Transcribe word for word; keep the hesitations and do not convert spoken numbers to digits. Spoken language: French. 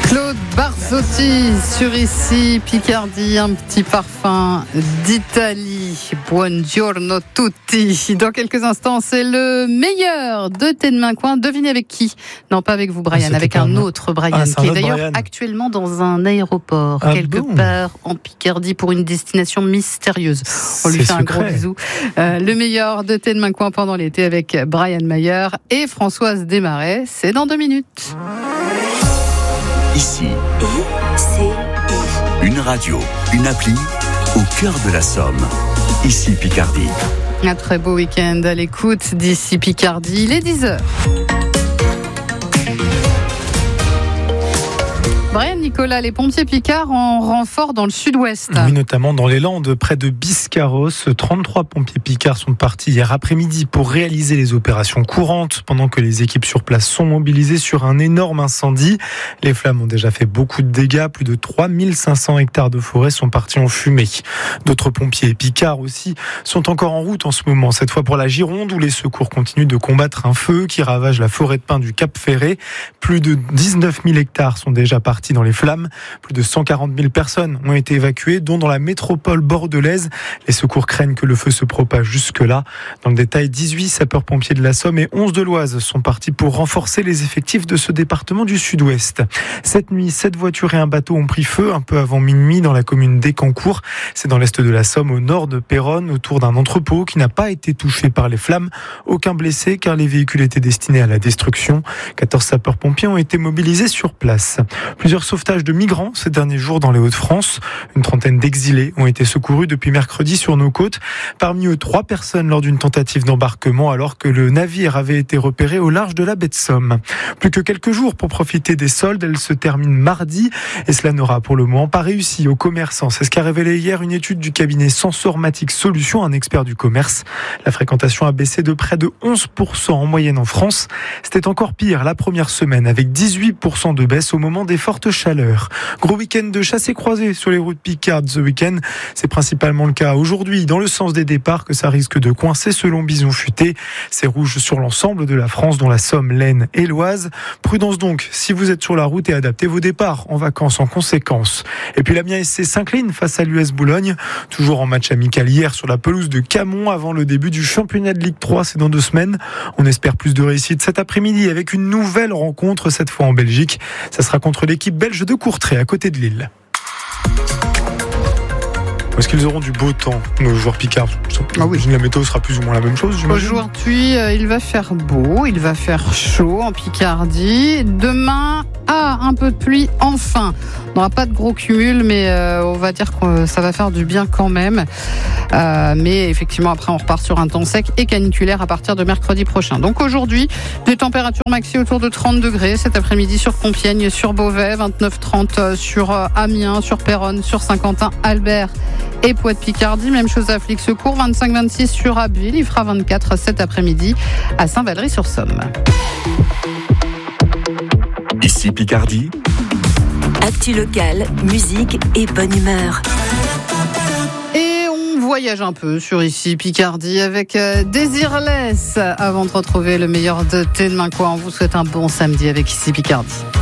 Claude Barzotti sur Ici Picardie, un petit parfum d'Italie. Buongiorno tutti. Dans quelques instants, c'est le meilleur de Thé de Main Coin. Devinez avec qui? Non, pas avec vous, Brian, ah, avec un autre Brian, ah, qui est d'ailleurs Brian. actuellement dans un aéroport, ah, quelque bon. part en Picardie, pour une destination mystérieuse. On lui c'est fait un secret. gros bisou. Euh, le meilleur de Thé de Main Coin pendant l'été avec Brian Mayer et Françoise Desmarais. C'est dans deux minutes. Ici, c'est une radio, une appli au cœur de la Somme. Ici Picardie. Un très beau week-end à l'écoute d'Ici Picardie. Il est dix heures. Brian Nicolas, les pompiers picards en renfort dans le sud-ouest. Oui, notamment dans les Landes, près de Biscarrosse. trente-trois pompiers picards sont partis hier après-midi pour réaliser les opérations courantes, pendant que les équipes sur place sont mobilisées sur un énorme incendie. Les flammes ont déjà fait beaucoup de dégâts. Plus de trois mille cinq cents hectares de forêt sont partis en fumée. D'autres pompiers picards aussi sont encore en route en ce moment, cette fois pour la Gironde, où les secours continuent de combattre un feu qui ravage la forêt de pins du Cap Ferré. Plus de dix-neuf mille hectares sont déjà partis dans les flammes. Plus de cent quarante mille personnes ont été évacuées, dont dans la métropole bordelaise. Les secours craignent que le feu se propage jusque-là. Dans le détail, dix-huit sapeurs-pompiers de la Somme et onze de l'Oise sont partis pour renforcer les effectifs de ce département du sud-ouest. Cette nuit, sept voitures et un bateau ont pris feu un peu avant minuit dans la commune d'Écancourt. C'est dans l'est de la Somme, au nord de Péronne, autour d'un entrepôt qui n'a pas été touché par les flammes. Aucun blessé car les véhicules étaient destinés à la destruction. quatorze sapeurs-pompiers ont été mobilisés sur place. Plusieurs sauvetages de migrants ces derniers jours dans les Hauts-de-France. Une trentaine d'exilés ont été secourus depuis mercredi sur nos côtes. Parmi eux, trois personnes lors d'une tentative d'embarquement alors que le navire avait été repéré au large de la baie de Somme. Plus que quelques jours pour profiter des soldes, elle se termine mardi et cela n'aura pour le moment pas réussi aux commerçants. C'est ce qu'a révélé hier une étude du cabinet Sensormatic Solutions, un expert du commerce. La fréquentation a baissé de près de onze pour cent en moyenne en France. C'était encore pire la première semaine avec dix-huit pour cent de baisse au moment des fortes chaleur. Gros week-end de chassés croisés sur les routes picardes ce week-end. C'est principalement le cas aujourd'hui dans le sens des départs que ça risque de coincer selon Bison Futé. C'est rouge sur l'ensemble de la France, dont la Somme, l'Aisne et l'Oise. Prudence donc si vous êtes sur la route et adaptez vos départs en vacances en conséquence. Et puis l'Amiens S C s'incline face à l'U S Boulogne. Toujours en match amical hier sur la pelouse de Camon avant le début du championnat de Ligue trois, c'est dans deux semaines. On espère plus de réussite cet après-midi avec une nouvelle rencontre, cette fois en Belgique. Ça sera contre l'équipe belge de Courtrai, à côté de Lille. Est-ce qu'ils auront du beau temps, nos joueurs picards? Ah oui. La météo sera plus ou moins la même chose, j'imagine. Aujourd'hui, il va faire beau, il va faire chaud en Picardie. Demain, ah, un peu de pluie, enfin. On n'aura pas de gros cumul, mais euh, on va dire que ça va faire du bien quand même. Euh, mais effectivement, après, on repart sur un temps sec et caniculaire à partir de mercredi prochain. Donc aujourd'hui, des températures maxi autour de trente degrés. Cet après-midi sur Compiègne, sur Beauvais, vingt-neuf trente sur Amiens, sur Péronne, sur Saint-Quentin, Albert et Poix-de-Picardie. Même chose à Flix-Secours, vingt-cinq vingt-six sur Abbeville. Il fera vingt-quatre cet après-midi à Saint-Valery-sur-Somme. Ici Picardie. Actu locale, musique et bonne humeur. Et on voyage un peu sur Ici Picardie avec euh, Désirless avant de retrouver le meilleur de Thé de Main Coin. On vous souhaite un bon samedi avec Ici Picardie.